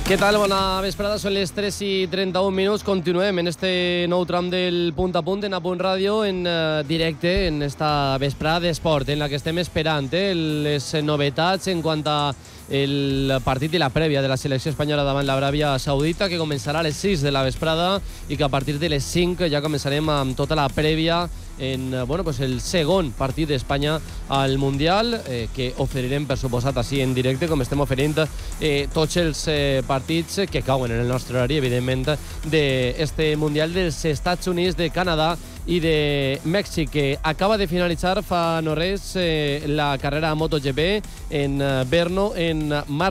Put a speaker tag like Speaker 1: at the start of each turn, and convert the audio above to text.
Speaker 1: Què tal? Bona vesprada, són les 3:31 minuts. Continuem en este nou tram del Punt a Punt en A Punt Ràdio, en directe, en esta vesprada d'esport, en la que estem esperant les novetats en quant a el partit i la prèvia de la selecció espanyola davant l'Aràbia Saudita, que començarà a les 6 de la vesprada i que a partir de les 5 ja començarem amb tota la prèvia en el segon partit d'Espanya al Mundial, que oferirem, per suposat, així en directe, com estem oferint tots els partits que cauen en el nostre horari, evidentment, d'este Mundial dels Estats Units, de Canadà i de Mèxic, que acaba de finalitzar fa no res la carrera a MotoGP en Brno, en Mar